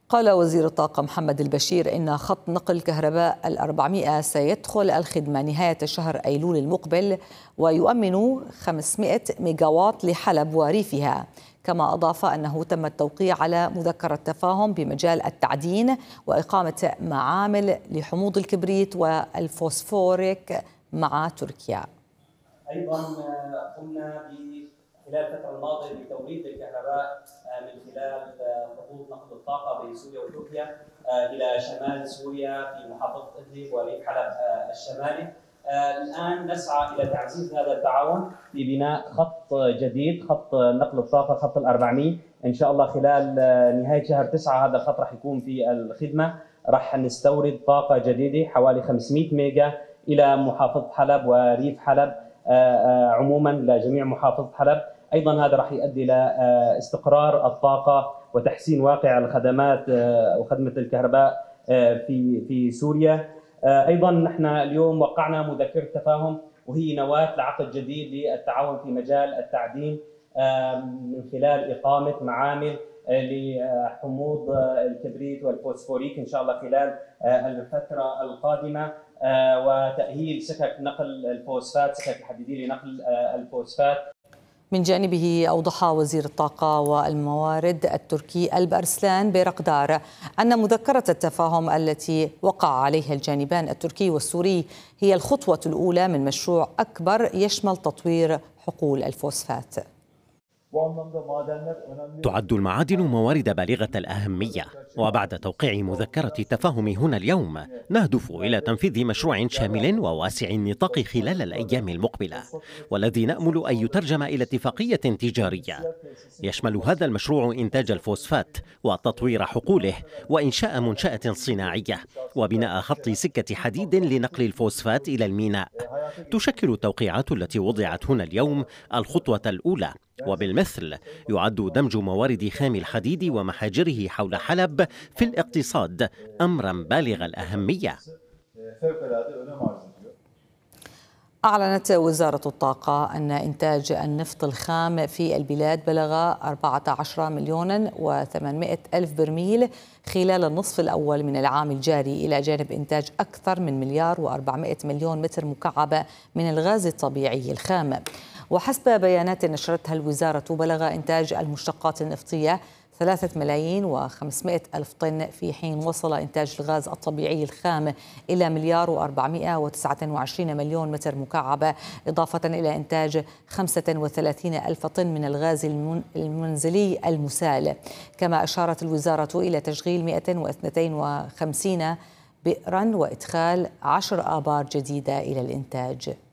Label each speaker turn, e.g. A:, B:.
A: قال وزير الطاقة محمد البشير إن خط نقل كهرباء 400 سيدخل الخدمة نهاية شهر أيلول المقبل ويؤمن 500 ميجاوات لحلب وريفها. كما أضاف أنه تم التوقيع على مذكرة تفاهم بمجال التعدين وإقامة معامل لحموض الكبريت والفوسفوريك مع تركيا.
B: أيضا قمنا خلال الفترة الماضية بتوريد الكهرباء من خلال خطوط نقل الطاقة بين سوريا وتركيا إلى شمال سوريا في محافظة إدلب وريف حلب الشمالي. الآن نسعى إلى تعزيز هذا التعاون في بناء خط جديد، خط نقل الطاقة، خط 400 إن شاء الله خلال نهاية شهر 9 هذا الخط راح يكون في الخدمة. راح نستورد طاقة جديدة حوالي 500 ميجا إلى محافظة حلب وريف حلب عموما لجميع محافظة حلب. أيضا هذا راح يؤدي إلى استقرار الطاقة وتحسين واقع الخدمات وخدمة الكهرباء في سوريا. أيضا نحن اليوم وقعنا مذكرة تفاهم وهي نواة لعقد جديد للتعاون في مجال التعدين من خلال إقامة معامل لحموض الكبريت والفوسفوريك إن شاء الله خلال الفترة القادمة، وتأهيل سكك نقل الفوسفات، سكك الحديدية لنقل الفوسفات.
A: من جانبه أوضح وزير الطاقة والموارد التركي البأرسلان بيرقدار أن مذكرة التفاهم التي وقع عليها الجانبان التركي والسوري هي الخطوة الأولى من مشروع أكبر يشمل تطوير حقول الفوسفات.
C: تعد المعادن موارد بالغة الأهمية، وبعد توقيع مذكرة التفاهم هنا اليوم نهدف إلى تنفيذ مشروع شامل وواسع النطاق خلال الأيام المقبلة، والذي نأمل أن يترجم إلى اتفاقية تجارية. يشمل هذا المشروع إنتاج الفوسفات وتطوير حقوله وإنشاء منشأة صناعية وبناء خط سكة حديد لنقل الفوسفات إلى الميناء. تشكل التوقيعات التي وضعت هنا اليوم الخطوة الأولى، وبالمثل يعد دمج موارد خام الحديد ومحاجره حول حلب في الاقتصاد أمرا بالغ الأهمية.
A: أعلنت وزارة الطاقة أن إنتاج النفط الخام في البلاد بلغ 14 مليون و800 ألف برميل خلال النصف الأول من العام الجاري، إلى جانب إنتاج أكثر من مليار و400 مليون متر مكعب من الغاز الطبيعي الخام. وحسب بيانات نشرتها الوزارة بلغ إنتاج المشتقات النفطية 3 ملايين و500 ألف طن، في حين وصل إنتاج الغاز الطبيعي الخام إلى مليار و429 مليون متر مكعب، إضافة إلى إنتاج 35 ألف طن من الغاز المنزلي المسال. كما أشارت الوزارة إلى تشغيل 252 بئرا وإدخال 10 آبار جديدة إلى الإنتاج.